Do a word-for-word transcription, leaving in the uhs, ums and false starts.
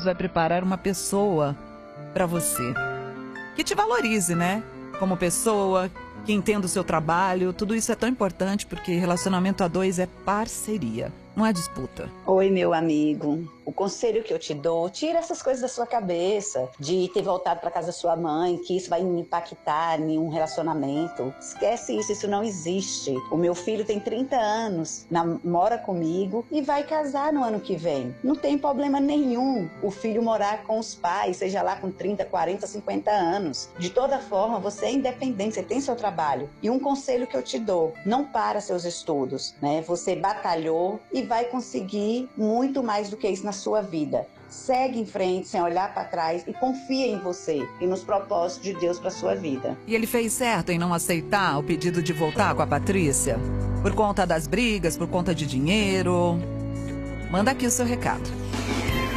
Deus vai preparar uma pessoa para você que te valorize, né? Como pessoa, que entenda o seu trabalho. Tudo isso é tão importante porque relacionamento a dois é parceria, não é disputa. Oi, meu amigo. O conselho que eu te dou, tira essas coisas da sua cabeça, de ter voltado para casa da sua mãe, que isso vai impactar em um relacionamento. Esquece isso, isso não existe. O meu filho tem trinta anos, mora comigo e vai casar no ano que vem. Não tem problema nenhum o filho morar com os pais, seja lá com trinta, quarenta, cinquenta anos. De toda forma, você é independente, você tem seu trabalho. E um conselho que eu te dou, não para seus estudos, né? Você batalhou e vai conseguir muito mais do que isso na sua vida. Segue em frente, sem olhar para trás e confia em você e nos propósitos de Deus para sua vida. E ele fez certo em não aceitar o pedido de voltar com a Patrícia? Por conta das brigas, por conta de dinheiro? Manda aqui o seu recado.